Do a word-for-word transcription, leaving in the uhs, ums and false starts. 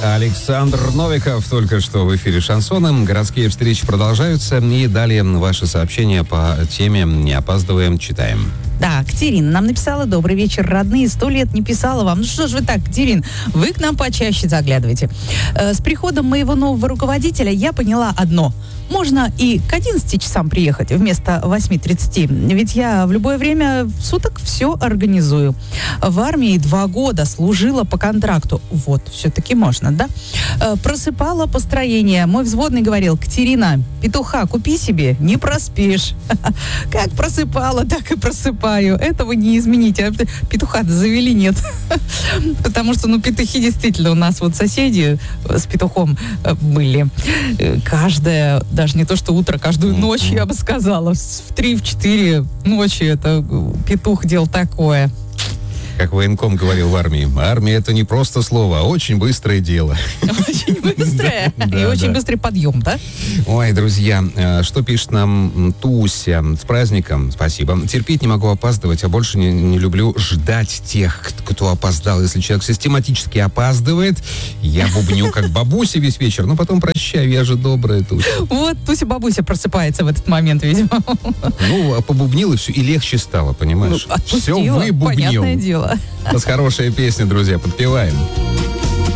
Александр Новиков только что в эфире «Шансона». Городские встречи продолжаются. И далее ваши сообщения по теме «Не опаздываем» читаем. Да, Катерина нам написала: добрый вечер, родные, сто лет не писала вам. Ну что ж вы так, Катерин, вы к нам почаще заглядываете. Э, с приходом моего нового руководителя я поняла одно. Можно и к одиннадцати часам приехать вместо восьми тридцати. Ведь я в любое время суток все организую. В армии два года служила по контракту. Вот, все-таки можно, да? Э, просыпала построение. Мой взводный говорил: Катерина, петуха купи себе, не проспишь. Как просыпала, так и просыпаю. Этого не измените. Петуха-то завели, нет. Потому что, ну, петухи действительно у нас вот соседи с петухом были. Каждое, даже не то что утро, каждую ночь, я бы сказала, в три-четыре ночи это петух делал такое. Как военком говорил в армии, армия — это не просто слово, а очень быстрое дело. Очень быстрое. И очень быстрый подъем, да? Ой, друзья, что пишет нам Туся? С праздником, спасибо. Терпеть не могу опаздывать, а больше не, не люблю ждать тех, кто опоздал. Если человек систематически опаздывает, я бубню как бабуся весь вечер, но потом прощаю, я же добрая, Туся. Вот Туся-бабуся просыпается в этот момент, видимо. Ну, побубнил и все, и легче стало, понимаешь? Ну, отпустила, все выбубнил. понятное дело. Это хорошая песня, друзья, подпеваем.